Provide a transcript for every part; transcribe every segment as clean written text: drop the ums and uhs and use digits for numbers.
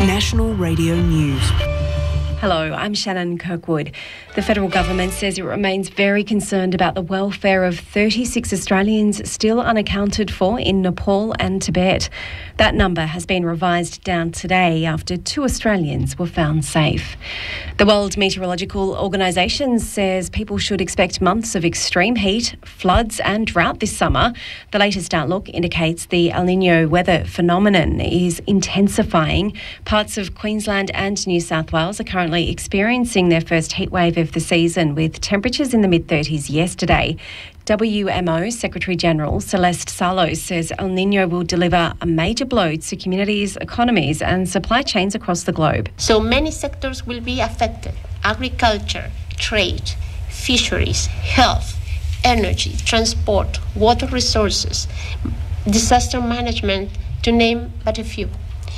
National Radio News. Hello, I'm Shannon Kirkwood. The federal government says it remains very concerned about the welfare of 36 Australians still unaccounted for in Nepal and Tibet. That number has been revised down today after 2 Australians were found safe. The World Meteorological Organisation says people should expect months of extreme heat, floods and drought this summer. The latest outlook indicates the El Niño weather phenomenon is intensifying. Parts of Queensland and New South Wales are currently experiencing their first heatwave of the season, with temperatures in the mid-30s yesterday. WMO Secretary-General Celeste Sarlo says El Niño will deliver a major blow to communities, economies and supply chains across the globe. So many sectors will be affected: agriculture, trade, fisheries, health, energy, transport, water resources, disaster management, to name but a few.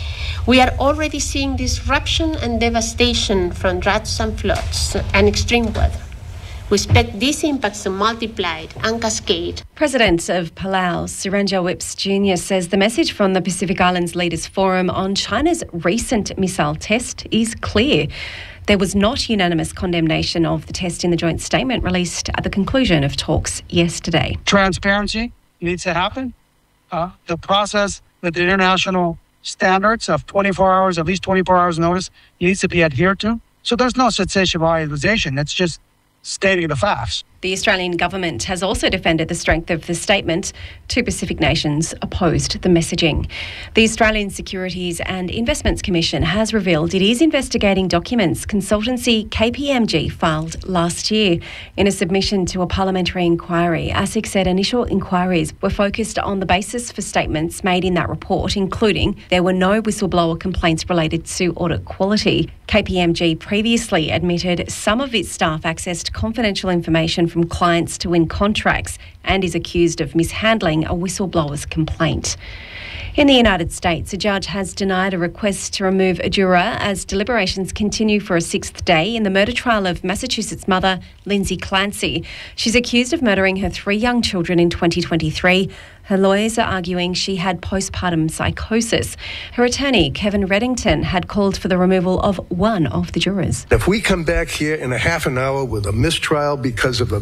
We are already seeing disruption and devastation from droughts and floods and extreme weather. We expect these impacts to multiply and cascade. President of Palau, Surenja Whips Jr. says the message from the Pacific Islands Leaders Forum on China's recent missile test is clear. There was not unanimous condemnation of the test in the joint statement released at the conclusion of talks yesterday. Transparency needs to happen. The process with the international standards of 24 hours, at least 24 hours notice, needs to be adhered to. So there's no sensationalization. It's just stating the facts. The Australian government has also defended the strength of the statement. 2 Pacific nations opposed the messaging. The Australian Securities and Investments Commission has revealed it is investigating documents consultancy KPMG filed last year. In a submission to a parliamentary inquiry, ASIC said initial inquiries were focused on the basis for statements made in that report, including there were no whistleblower complaints related to audit quality. KPMG previously admitted some of its staff accessed confidential information from clients to win contracts and is accused of mishandling a whistleblower's complaint. In the United States, a judge has denied a request to remove a juror as deliberations continue for a 6th day in the murder trial of Massachusetts mother Lindsay Clancy. She's accused of murdering her 3 young children in 2023. Her lawyers are arguing she had postpartum psychosis. Her attorney, Kevin Reddington, had called for the removal of one of the jurors. If we come back here in a half an hour with a mistrial because of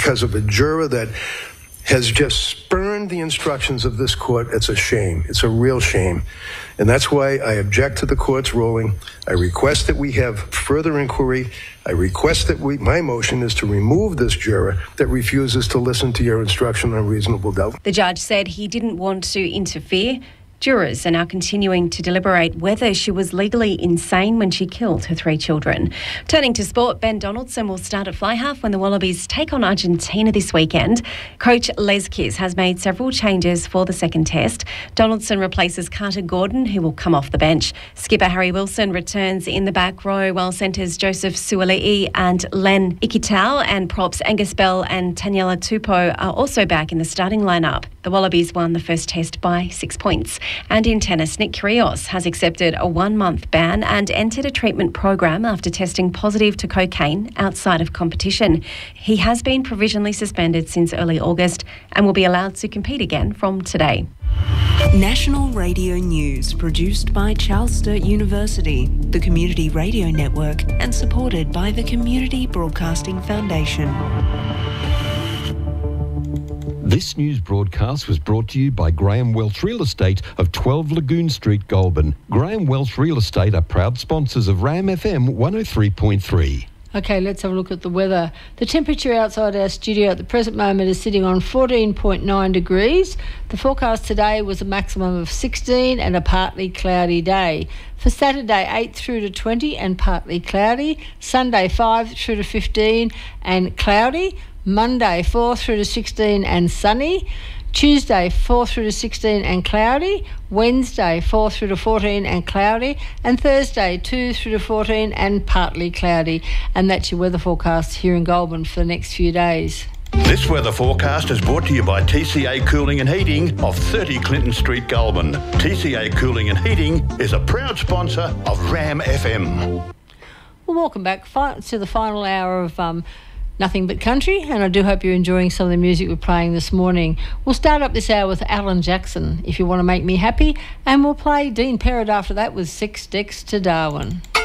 a juror that has just spurned the instructions of this court, it's a shame. It's a real shame. And that's why I object to the court's ruling. I request that we have further inquiry. I request that my motion is to remove this juror that refuses to listen to your instruction on reasonable doubt. The judge said he didn't want to interfere. Jurors are now continuing to deliberate whether she was legally insane when she killed her 3 children. Turning to sport, Ben Donaldson will start at fly half when the Wallabies take on Argentina this weekend. Coach Les Kiss has made several changes for the second test. Donaldson replaces Carter Gordon, who will come off the bench. Skipper Harry Wilson returns in the back row, while centres Joseph Suali'i and Len Ikitau and props Angus Bell and Taniela Tupou are also back in the starting lineup. The Wallabies won the first test by 6 points. And in tennis, Nick Kyrgios has accepted a 1-month ban and entered a treatment program after testing positive to cocaine outside of competition. He has been provisionally suspended since early August and will be allowed to compete again from today. National Radio News, produced by Charles Sturt University, the Community Radio Network, and supported by the Community Broadcasting Foundation. This news broadcast was brought to you by Graham Welch Real Estate of 12 Lagoon Street, Goulburn. Graham Welch Real Estate are proud sponsors of RAM FM 103.3. Okay, let's have a look at the weather. The temperature outside our studio at the present moment is sitting on 14.9 degrees. The forecast today was a maximum of 16 and a partly cloudy day. For Saturday, 8 through to 20 and partly cloudy. Sunday, 5 through to 15 and cloudy. Monday, 4 through to 16 and sunny. Tuesday, 4 through to 16 and cloudy. Wednesday, 4 through to 14 and cloudy. And Thursday, 2 through to 14 and partly cloudy. And that's your weather forecast here in Goulburn for the next few days. This weather forecast is brought to you by TCA Cooling and Heating of 30 Clinton Street, Goulburn. TCA Cooling and Heating is a proud sponsor of RAM FM. Well, welcome back to the final hour of Nothing but country, and I do hope you're enjoying some of the music we're playing this morning. We'll start up this hour with Alan Jackson, If You Want to Make Me Happy, and we'll play Dean Perrott after that with 6 Decks to Darwin.